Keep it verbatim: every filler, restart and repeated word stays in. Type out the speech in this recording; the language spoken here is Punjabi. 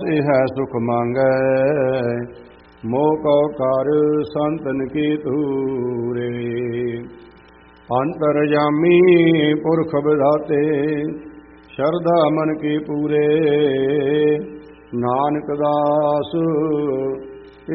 ਇਹ ਸੁਖ ਮੰਗੈ, ਮੋਹ ਕਉ ਕਰ ਸੰਤਨ ਕੀ ਤੂਰੇ। ਅੰਤਰਜਾਮੀ ਪੁਰਖ ਵਿਧਾਤੇ, ਸ਼ਰਧਾ ਮਨ ਕੀ ਪੂਰੇ। ਨਾਨਕ ਦਾਸ